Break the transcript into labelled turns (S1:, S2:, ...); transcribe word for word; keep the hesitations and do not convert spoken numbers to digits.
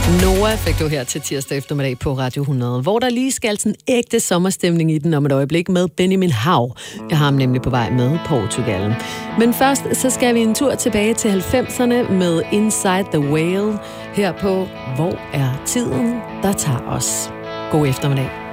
S1: Noah fik du her til tirsdag eftermiddag på Radio hundrede, hvor der lige skal sådan ægte sommerstemning i den om et øjeblik med Benjamin Hav. Jeg har ham nemlig på vej med Portugal. Men først så skal vi en tur tilbage til halvfemserne med Inside the Whale her på Hvor er tiden, der tager os. God eftermiddag.